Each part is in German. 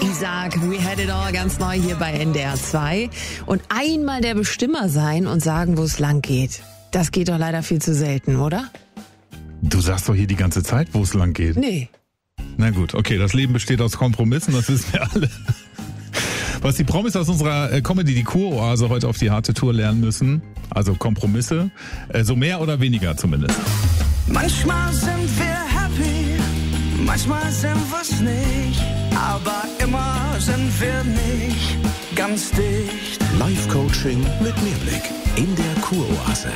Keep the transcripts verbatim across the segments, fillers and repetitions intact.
Isaac, We Had It All, ganz neu hier bei N D R zwei. Und einmal der Bestimmer sein und sagen, wo es lang geht. Das geht doch leider viel zu selten, oder? Du sagst doch hier die ganze Zeit, wo es lang geht. Nee. Na gut, okay, das Leben besteht aus Kompromissen, das wissen wir alle. Was die Promis aus unserer Comedy, die Kuroase, heute auf die harte Tour lernen müssen, also Kompromisse, so mehr oder weniger zumindest. Manchmal sind wir happy, manchmal sind wir's nicht, aber immer sind wir nicht ganz dicht. Live-Coaching mit Mehrblick in der Kuroase.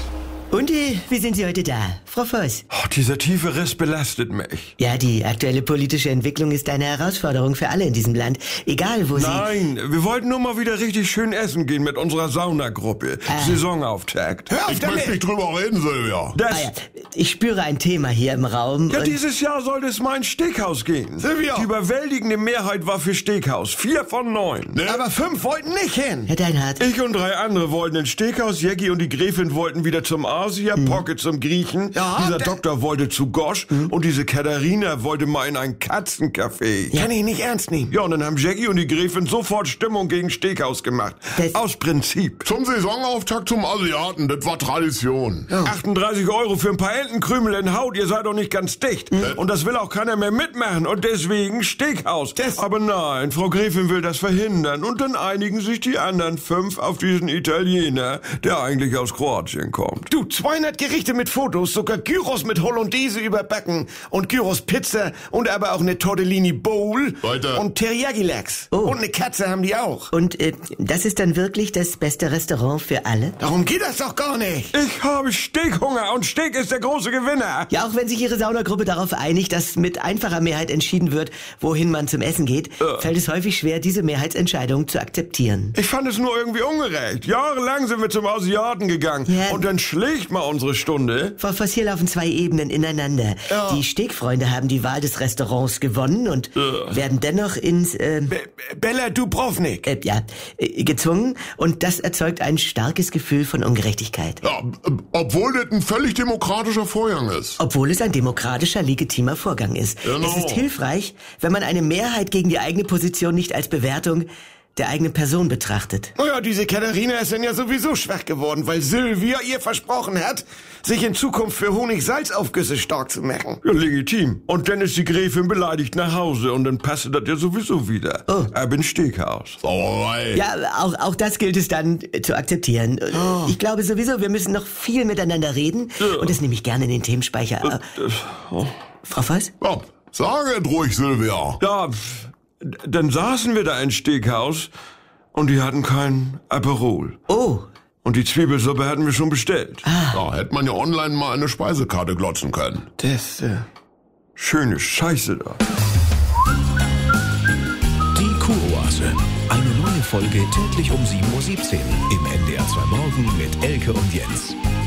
Und äh, wie sind Sie heute da, Frau Voss? Oh, dieser tiefe Riss belastet mich. Ja, die aktuelle politische Entwicklung ist eine Herausforderung für alle in diesem Land. Egal, wo Sie... Nein, wir wollten nur mal wieder richtig schön essen gehen mit unserer Saunagruppe. Ah. Saisonauftakt. Hör ich möchte nicht drüber reden, Silvia. Das, Ah, ja. Ich spüre ein Thema hier im Raum. ja, und dieses Jahr sollte es mal ins Steakhouse gehen. Silvia. Die überwältigende Mehrheit war für Steakhouse. Vier von neun. Ne? Aber fünf wollten nicht hin. Herr Deinhardt, Ich und drei andere wollten ins Steakhouse, Jackie und die Gräfin wollten wieder zum Asier, Mhm. Pocket zum Griechen, Ja, dieser der- Doktor wollte zu Gosch und diese Katharina wollte mal in ein Katzencafé. Ja. Kann ich nicht ernst nehmen. Ja, und dann haben Jackie und die Gräfin sofort Stimmung gegen Steakhouse gemacht. Das- Aus Prinzip. Zum Saisonauftakt zum Asiaten, das war Tradition. achtunddreißig Euro für ein paar Entenkrümel in Haut, ihr seid doch nicht ganz dicht. Und das will auch keiner mehr mitmachen und deswegen Steakhouse. Aber nein, Frau Gräfin will das verhindern und dann einigen sich die anderen fünf auf diesen Italiener, der eigentlich aus Kroatien kommt. Du, zweihundert Gerichte mit Fotos, sogar Gyros mit Hollandaise überbacken und Gyros Pizza und aber auch eine Tortellini Bowl Weiter. und Teriyaki Lachs. Oh. Und eine Katze haben die auch. und äh, das ist dann wirklich das beste Restaurant für alle? Darum geht das doch gar nicht. Ich habe Steakhunger und Steak ist der große Gewinner. Ja, auch wenn sich Ihre Saunagruppe darauf einigt, dass mit einfacher Mehrheit entschieden wird, wohin man zum Essen geht, fällt es häufig schwer, diese Mehrheitsentscheidung zu akzeptieren. Ich fand es nur irgendwie ungerecht. Jahrelang sind wir zum Asiaten gegangen Ja. und dann schlägt mal unsere Stunde. Frau Voss, hier laufen zwei Ebenen ineinander. Die Steakfreunde haben die Wahl des Restaurants gewonnen und werden dennoch ins, äh, Be Bella Dubrovnik. äh, ja, äh, gezwungen. Und das erzeugt ein starkes Gefühl von Ungerechtigkeit. Ja, äh, obwohl das ein völlig demokratischer Vorgang ist. Obwohl es ein demokratischer, legitimer Vorgang ist. Genau. Es ist hilfreich, wenn man eine Mehrheit gegen die eigene Position nicht als Bewertung der eigenen Person betrachtet. Naja, diese Katharina ist dann ja sowieso schwach geworden, weil Sylvia ihr versprochen hat, sich in Zukunft für Honig-Salz-Aufgüsse stark zu machen. Ja, legitim. Und dann ist die Gräfin beleidigt nach Hause und dann passt das ja sowieso wieder. Oh. Ab ins Steakhouse. Sauerei. Ja, auch, auch das gilt es dann äh, zu akzeptieren. Ich glaube sowieso, wir müssen noch viel miteinander reden. Und das nehme ich gerne in den Themenspeicher. Äh, Frau Voss? Ja, sage es ruhig, Silvia. Ja, pf, dann saßen wir da im Steakhouse und die hatten kein Aperol. Oh, Und die Zwiebelsuppe hatten wir schon bestellt. Ja, hätte man ja online mal eine Speisekarte glotzen können. Das, äh... Schöne Scheiße da. Die Kuroase. Eine neue Folge täglich um sieben Uhr siebzehn im N D R zwei Morgen mit Elke und Jens.